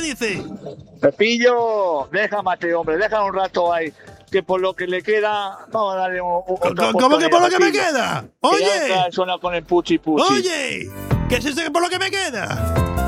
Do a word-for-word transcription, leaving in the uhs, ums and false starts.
dice? Pepillo, deja mate, hombre, déjalo un rato ahí. Que por lo que le queda, vamos a darle un, un otra ¿Cómo que por lo que me Pepillo. queda? Que ya Oye, suena con el puchi puchi. oye, ¿qué es eso que por lo que me queda?